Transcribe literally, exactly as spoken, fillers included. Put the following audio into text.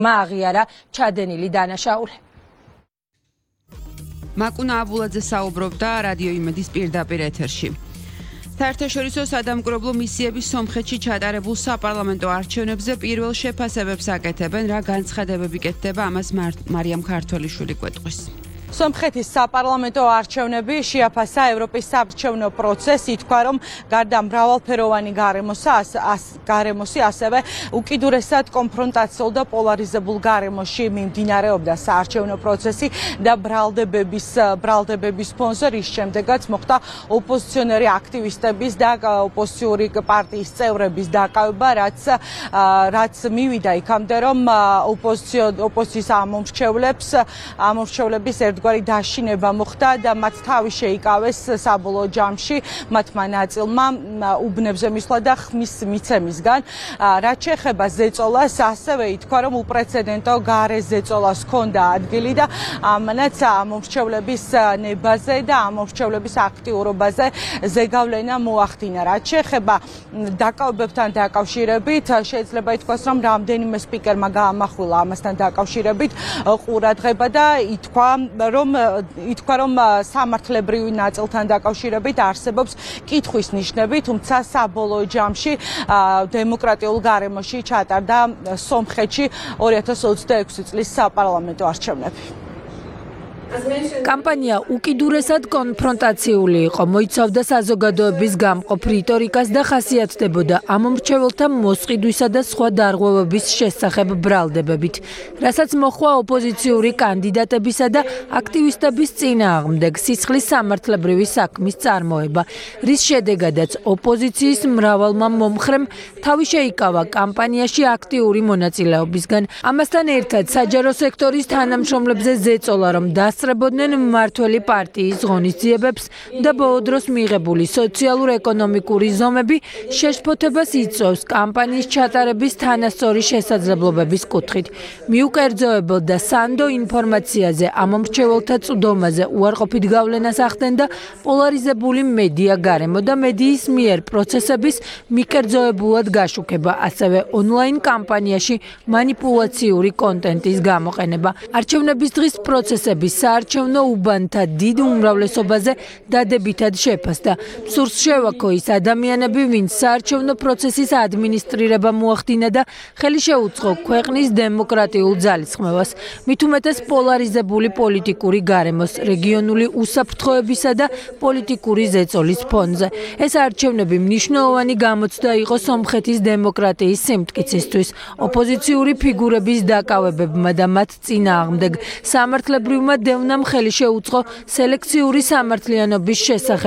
აღიარა ჩადენილი დანაშაული. მაკუნა აბულაძე საუბრობდა რადიო იმედის პირდაპირ ეთერში. საერთაშორისო სადამკვირვებლო მისიების სომხეთში ჩატარებულ საპარლამენტო არჩევნებზე პირველ შეფასებებს აკეთებენ, რა განცხადებები კეთდება, ამას მარიამ ქართველიშვილი გვეტყვის. სომხეთის საპარლამენტო არჩევნები შეაფასა ევროპის საარჩევნო პროცესი, ითქვა, რომ გარდა მრავალფეროვანი გარემოსი, ასევე უკიდურესად კონფრონტაციულ და პოლარიზებულ გარემოში მიმდინარეობდა საარჩევნო პროცესი და ბრალდებების ბრალდებების ფონზე, რის შემდეგაც მოხდა ოპოზიციონერი აქტივისტების და ოპოზიციური პარტიის წევრების დაკავება, რაც რაც მივიდა იქამდე, რომ ოპოზიციის ამომრჩევლებს ამომრჩევლების ერთ გვარი დაშინება მოხდა და მათ თავი შეიკავეს საბოლოო ჯამში მათმა ნაწილმა უბნებზე მისვლა და ხმის მიცემისგან. რაც შეეხება ზეწოლას, ასევე ითქვა, რომ უპრეცედენტო გარე ზეწოლას ჰქონდა ადგილი და ამანაც ამომრჩევლების ნებაზე და ამომრჩევლების აქტიურობაზე ზეგავლენა მოახდინა. რაც შეეხება დაკავებებთან დაკავშირებით, შეიძლება ითქვას, რომ რამდენიმე სპიკერმა გაამახვილა ამასთან დაკავშირებით ყურადღება და ითქვა რომ ითქვა რომ სამართლებრივი ნაწილთან დაკავშირებით არსებობს კითხვის ნიშნები, თუმცა საბოლოო ჯამში დემოკრატიულ გარემოში ჩატარდა სომხეთში ორი ათას ოცდაექვსი წლის საპარლამენტო არჩევნები. კამპანია უკიდურესად კონფრონტაციული იყო, მოიცავდა საზოგადოების გამყოფ რიტორიკას და ხასიათდებოდა ამომრჩეველთა მოსყიდვისა და სხვა დარღვევების შესახებ ბრალდებებით, რასაც მოჰყვა ოპოზიციური კანდიდატებისა და აქტივისტების წინააღმდეგ სისხლის სამართლებრივი საქმის წარმოება, რის შედეგადაც ოპოზიციის მრავალმა მომხრემ თავი შეიკავა კამპანიაში აქტიური მონაწილეობისგან. ამასთან ერთად საჯარო სექტორის თანამშრომლებზე ზეწოლა, რომ დასწრებოდნენ მმართველი პარტიის ღონისძიებებს და ბოლო დროს მიღებული სოციალურ-ეკონომიკური ზომები შეშფოთებას იწვევს კამპანიის ჩატარების თანასწორი შესაძლებლობების კუთხით. მიუკერძოებელ და სანდო ინფორმაციაზე, ამომრჩეველთა წვდომაზე უარყოფით გავლენას ახდენდა პოლარიზებული მედია გარემო და მედიის მიერ პროცესების მიკერძოებულად გაშუქება, ასევე ონლაინ კამპანიაში მანიპულაციური კონტენტის გამოყენება. არჩევნების დღის პროცესების საარჩევნო უბანთა დიდ უმრავლესობაზე დადებითად შეფასდა. სურს შევაქო ის ადამიანები, ვინც საარჩევნო პროცესის ადმინისტრირება მოახდინა და ხელი შეუწყო ქვეყნის დემოკრატიულ ძალისხმევას, მით უმეტეს პოლარიზებული პოლიტიკური გარემოს, რეგიონული უსაფრთხოებისა და პოლიტიკური ზეწოლის ფონზე. ეს არჩევნები მნიშვნელოვანი გამოცდა იყო სომხეთის დემოკრატიის სიმტკიცისთვის, ოპოზიციური ფიგურების დაკავებებმა და მათ წინააღმდეგ სამართლებრივმა დევნამ ხელი შეუწყო სელექციური სამართლიანობის შესახებ